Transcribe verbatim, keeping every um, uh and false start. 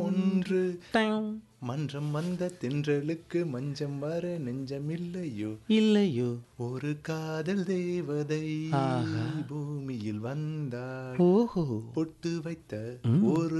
ஒன்று டாங். மன்றம் வந்த தென்றலுக்கு மஞ்சம் வர நெஞ்சம் இல்லையோ இல்லையோ ஒரு காதல் தேவதை ஆஹா. பூமியில் வந்தாள் ஓஹோ பொட்டு வைத்த ம். ஒரு